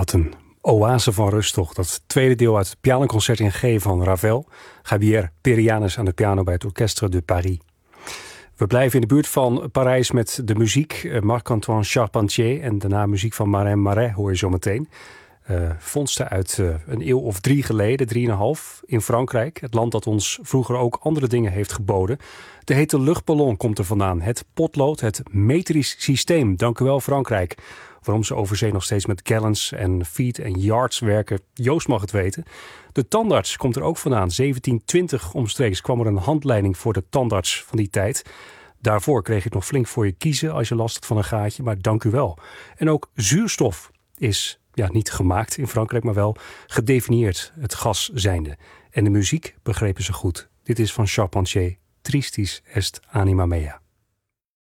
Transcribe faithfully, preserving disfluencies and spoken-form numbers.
Wat een oase van rust toch. Dat tweede deel uit het pianoconcert in G van Ravel. Javier Perianes aan de piano bij het Orchestre de Paris. We blijven in de buurt van Parijs met de muziek. Marc-Antoine Charpentier en daarna muziek van Marin Marais hoor je zo meteen. Uh, vondsten uit uh, een eeuw of drie geleden, drieënhalf, in Frankrijk. Het land dat ons vroeger ook andere dingen heeft geboden. De hete luchtballon komt er vandaan. Het potlood, het metrisch systeem. Dank u wel Frankrijk. Waarom ze over zee nog steeds met gallons en feet en yards werken, Joost mag het weten. De tandarts komt er ook vandaan. zeventien twintig omstreeks kwam er een handleiding voor de tandarts van die tijd. Daarvoor kreeg ik nog flink voor je kiezen als je last had van een gaatje, maar dank u wel. En ook zuurstof is ja, niet gemaakt in Frankrijk, maar wel gedefinieerd, het gas zijnde. En de muziek begrepen ze goed. Dit is van Charpentier, Tristis est anima mea.